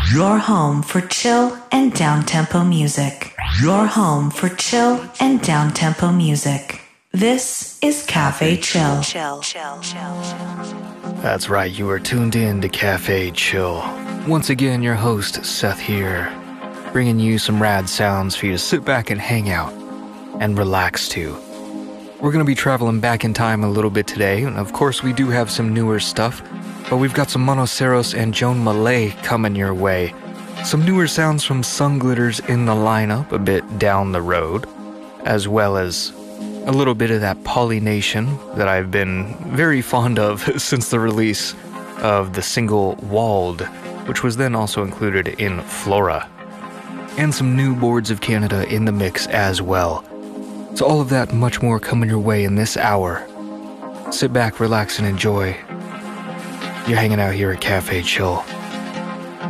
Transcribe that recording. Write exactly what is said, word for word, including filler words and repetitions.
Your home for chill and down-tempo music. Your home for chill and down-tempo music. This is Cafe Chill. Chill, chill, chill. That's right, you are tuned in to Cafe Chill. Once again, your host, Seth here, bringing you some rad sounds for you to sit back and hang out and relax to. We're going to be traveling back in time a little bit today, and of course we do have some newer stuff, but we've got some Monoceros and Joan Malay coming your way. Some newer sounds from Sunglitters in the lineup a bit down the road, as well as a little bit of that Polynation that I've been very fond of since the release of the single Walled, which was then also included in Flora. And some new Boards of Canada in the mix as well. So all of that and much more coming your way in this hour. Sit back, relax, and enjoy. You're hanging out here at Cafe Chill.